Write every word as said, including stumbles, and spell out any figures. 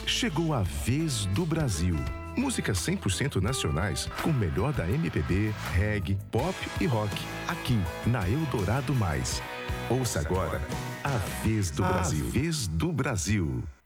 Chegou a vez do Brasil. Músicas cem por cento nacionais com o melhor da M P B, reggae, pop e rock. Aqui, na Eldorado Mais. Ouça agora a Vez do Brasil. A Vez do Brasil.